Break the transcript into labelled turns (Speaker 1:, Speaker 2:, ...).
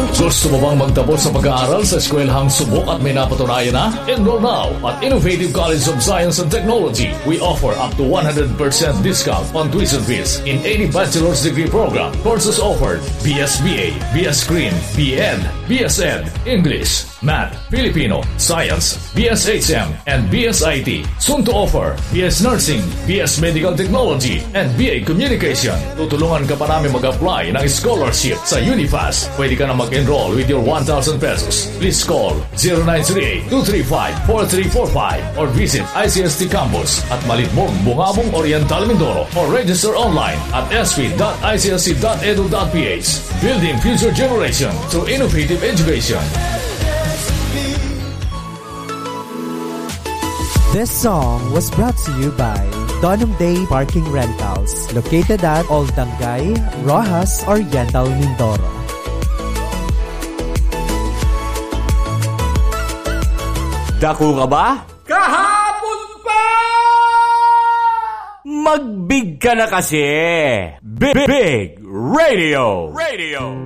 Speaker 1: Gusto mo bang magtapos sa pag-aaral sa eskwelahang subok at may napatunayan na? Enroll now at Innovative College of Science and Technology. We offer up to 100% discount on tuition fees in any bachelor's degree program. Courses offered: BSBA, BS Green, BN, BSN, English, Math, Filipino, Science, BSHM, and BSIT. Soon to offer BS Nursing, BS Medical Technology, and BA Communication. Tutulungan ka pa namin mag-apply ng scholarship sa Unifast. Pwede ka na mag-enroll with your 1,000 pesos. Please call 0938-235-4345 or visit ICST Campus at Malitmog, Bungabong, Oriental, Mindoro, or register online at sp.icsc.edu.ph. Building future generation through innovative education.
Speaker 2: This song was brought to you by Donum Day Parking Rentals, located at Old Dangay, Rojas, Oriental, Mindoro.
Speaker 3: Dako ka ba?
Speaker 4: Kahapon pa!
Speaker 3: Magbig ka na kasi! Big Radio!